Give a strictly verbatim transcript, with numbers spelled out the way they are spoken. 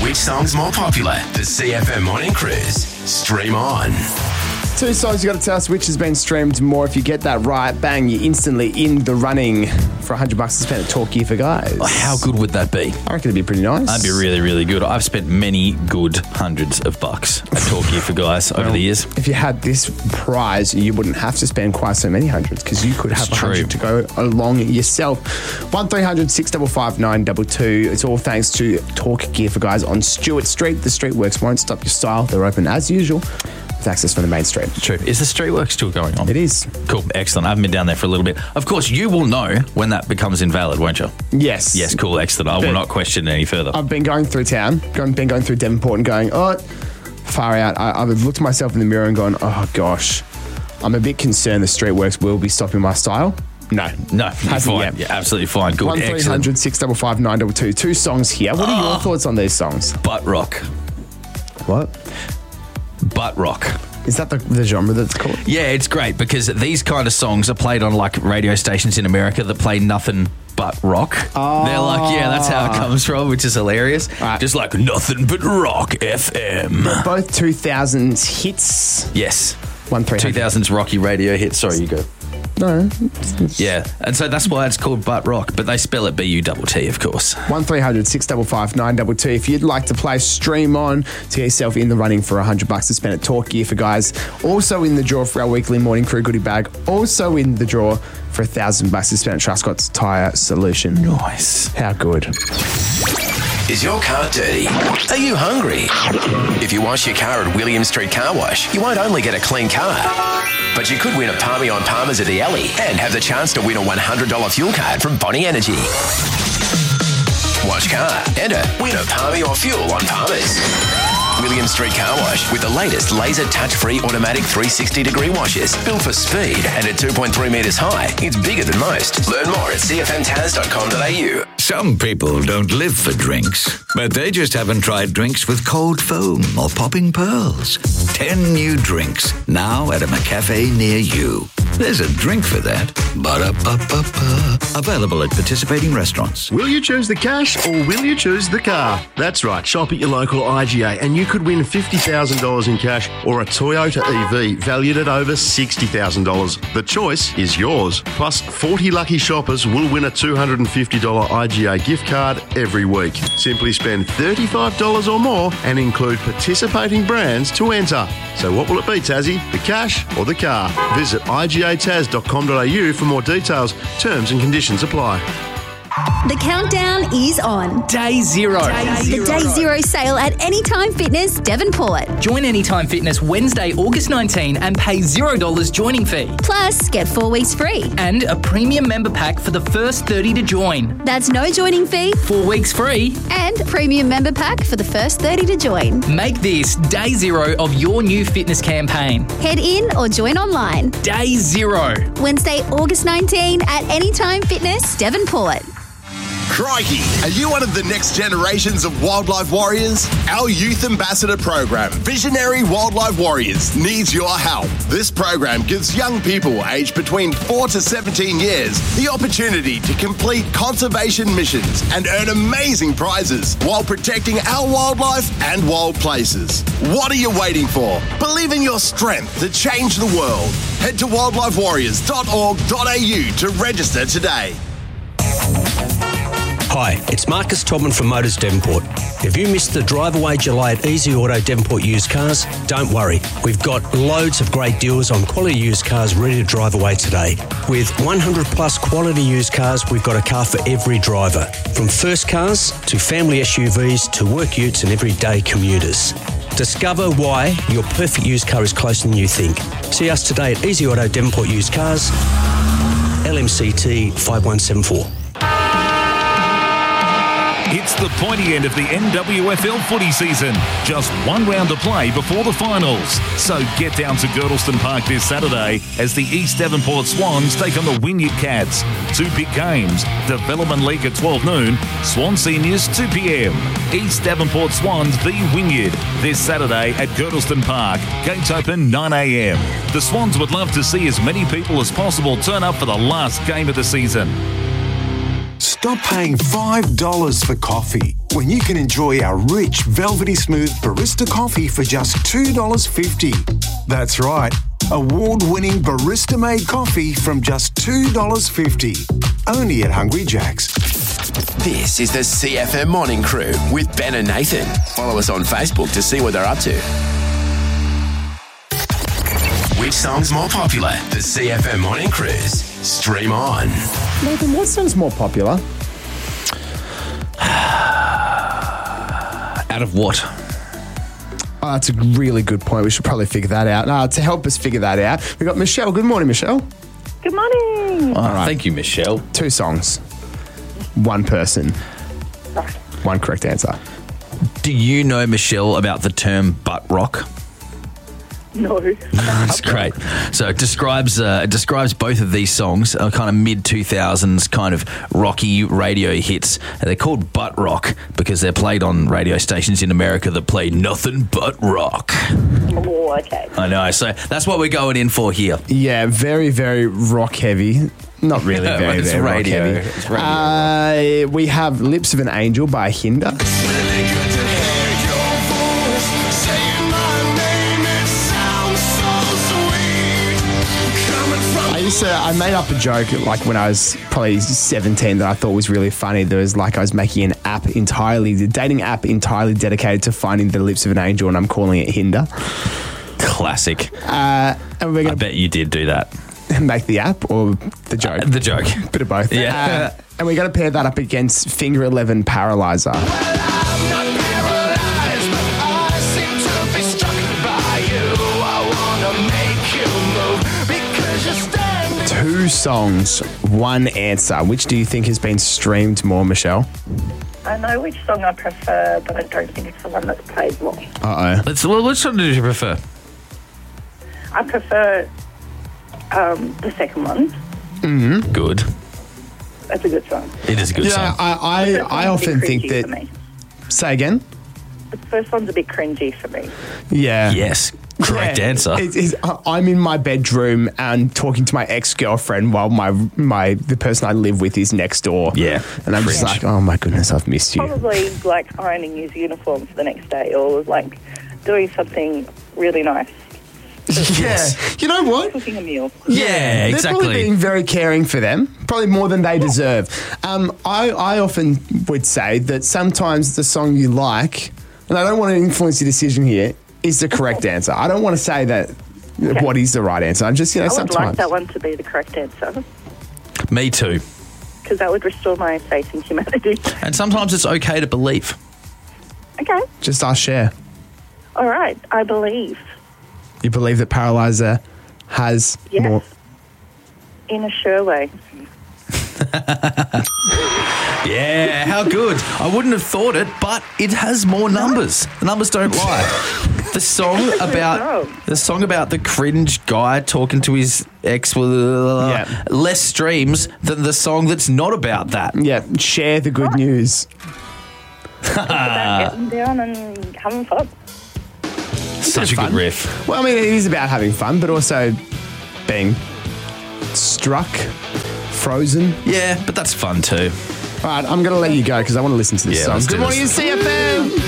Which song's more popular? The C F M Morning Cruise. Stream on. Two songs you got to tell us which has been streamed more. If you get that right, bang, you're instantly in the running for one hundred bucks to spend at Talk Gear for Guys. Oh, how good would that be? I reckon it'd be pretty nice. That'd be really, really good. I've spent many good hundreds of bucks at Talk Gear for Guys over well, the years. If you had this prize, you wouldn't have to spend quite so many hundreds because you could have It's a hundred to go along yourself. one three hundred six five five nine two two. It's all thanks to Talk Gear for Guys on Stewart Street. The Streetworks won't stop your style. They're open as usual with access from the main street. True. Is the Streetworks still going on? It is. Cool. Excellent. I haven't been down there for a little bit. Of course, you will know when that becomes invalid, won't you? Yes. Yes, cool. Excellent. I will But not question it any further. I've been going through town, going, been going through Devonport and going, oh, far out. I, I've looked at myself in the mirror and gone, oh, gosh, I'm a bit concerned the Streetworks will be stopping my style. No. No, you're Hasn't fine. yet. You're absolutely fine. Good. one three Excellent. hundred six five five nine two two. Two songs here. What are Oh. your thoughts on these songs? Butt rock. What? Butt rock. Is that the, the genre that's called? Yeah, it's great because these kind of songs are played on like radio stations in America that play nothing but rock. Oh. They're like, yeah, that's how it comes from, which is hilarious. Right. Just like nothing but rock F M. Both two thousands hits. Yes. one three hundred two thousands Rocky radio hit. Sorry, you go. No. Yeah, and so that's why it's called butt rock, but they spell it B U T T, of course. one three hundred six five five nine two two. If you'd like to play Stream On to get yourself in the running for one hundred bucks to spend at Talk Gear for Guys. Also in the draw for our weekly morning crew goodie bag. Also in the draw for one thousand bucks to spend at Truscott's Tyre Solution. Nice. How good. Is your car dirty? Are you hungry? If you wash your car at William Street Car Wash, you won't only get a clean car, but you could win a Palmy on Palmer's at the Alley and have the chance to win a one hundred dollars fuel card from Bonnie Energy. Wash car, enter, win a Palmy or fuel on Palmer's. William Street Car Wash with the latest laser touch-free automatic three sixty degree washes. Built for speed and at two point three metres high. It's bigger than most. Learn more at c f m taz dot com dot a u. Some people don't live for drinks, but they just haven't tried drinks with cold foam or popping pearls. Ten new drinks, now at a McCafe near you. There's a drink for that. Ba-da-ba-ba-ba. Available at participating restaurants. Will you choose the cash or will you choose the car? That's right, shop at your local I G A and you could win fifty thousand dollars in cash or a Toyota E V valued at over sixty thousand dollars. The choice is yours. Plus, forty lucky shoppers will win a two hundred fifty dollars I G A gift card every week. Simply spend thirty-five dollars or more and include participating brands to enter. So what will it be, Tassie? The cash or the car? Visit i g a taz dot com dot a u for more details. Terms and conditions apply. The countdown is on. Day zero. Day zero. The Day Zero sale at Anytime Fitness Devonport. Join Anytime Fitness Wednesday, August nineteenth and pay zero dollars joining fee. Plus, get four weeks free. And a premium member pack for the first thirty to join. That's no joining fee. Four weeks free. And premium member pack for the first thirty to join. Make this Day Zero of your new fitness campaign. Head in or join online. Day Zero. Wednesday, August nineteenth at Anytime Fitness Devonport. Crikey, are you one of the next generations of wildlife warriors? Our youth ambassador program, Visionary Wildlife Warriors, needs your help. This program gives young people aged between four to seventeen years the opportunity to complete conservation missions and earn amazing prizes while protecting our wildlife and wild places. What are you waiting for? Believe in your strength to change the world. Head to wildlife warriors dot org dot a u to register today. Hi, it's Marcus Tobin from Motors Devonport. If you missed the drive away July at Easy Auto Devonport used cars, don't worry. We've got loads of great deals on quality used cars ready to drive away today. With one hundred plus quality used cars, we've got a car for every driver. From first cars to family S U Vs to work utes and everyday commuters. Discover why your perfect used car is closer than you think. See us today at Easy Auto Devonport Used Cars, L M C T five one seven four. It's the pointy end of the N W F L footy season. Just one round to play before the finals. So get down to Girdleston Park this Saturday as the East Devonport Swans take on the Wynyard Cats. Two big games. Development League at twelve noon. Swan Seniors two p.m. East Devonport Swans v Wynyard this Saturday at Girdleston Park. Gates open nine a.m. The Swans would love to see as many people as possible turn up for the last game of the season. Stop paying five dollars for coffee when you can enjoy our rich, velvety smooth barista coffee for just two dollars fifty. That's right, award-winning barista-made coffee from just two dollars fifty. Only at Hungry Jack's. This is the C F M Morning Crew with Ben and Nathan. Follow us on Facebook to see what they're up to. Which song's more popular? The C F M Morning Cruise. Stream on. Nathan, what song's more popular? Out of what? Oh, that's a really good point. We should probably figure that out. Uh, to help us figure that out, we've got Michelle. Good morning, Michelle. Good morning. Oh, right. Thank you, Michelle. Two songs. One person. One correct answer. Do you know, Michelle, about the term butt rock? No. That's great. So it describes uh, it describes both of these songs, uh, kind of mid two thousands kind of rocky radio hits. And they're called butt rock because they're played on radio stations in America that play nothing but rock. Oh, okay. I know. So that's what we're going in for here. Yeah, very, very rock heavy. Not really very, It's very radio. rock heavy. It's radio. Uh, we have Lips of an Angel by Hinder. I used to, I made up a joke like when I was probably seventeen that I thought was really funny. There was like I was making an app entirely, the dating app entirely dedicated to finding the lips of an angel, and I'm calling it Hinder. Classic. Uh, and we're I gonna bet you did do that. make the app or the joke. Uh, the joke. Bit of both. Yeah. Uh, and we're going to pair that up against Finger eleven Paralyzer. Two songs, one answer. Which do you think has been streamed more, Michelle? I know which song I prefer, but I don't think it's the one that's played more. Uh-oh. Let's, well, which one did you prefer? I prefer um, the second one. Mm-hmm. Good. That's a good song. It is a good Yeah, song. I, I, I often think cringy that... for me. Say again? The first one's a bit cringy for me. Yeah. Yes. Correct Yeah. answer. It- it's- I- I'm in my bedroom and talking to my ex-girlfriend while my my the person I live with is next door. Yeah. And I'm just like, oh my goodness, I've missed you. Probably like ironing his uniform for the next day, or like doing something really nice. Yeah. You know what? Cooking a meal. Yeah, They're exactly. probably being very caring for them, probably more than they deserve. Um, I, I often would say that sometimes the song you like, and I don't want to influence your decision here, is the correct answer. I don't want to say that Okay. what is the right answer. I'm just, you know, I would sometimes. like that one to be the correct answer, Me too. because that would restore my faith in humanity. And sometimes it's okay to believe. Okay. Just our share. All right. I believe. You believe that Paralyzer has Yes. more... In a sure way. Yeah, how good. I wouldn't have thought it, but it has more numbers. The numbers don't lie. The song about the song about the cringe guy talking to his ex with uh, Yeah. less streams than the song that's not about that. Yeah, share the good news. It's about getting down and having fun. Such a fun. good riff. Well, I mean, it is about having fun, but also being struck, frozen. Yeah, but that's fun too. All right, I'm going to let you go because I want to listen to this Yeah, song. let's do Good morning, this. C F M.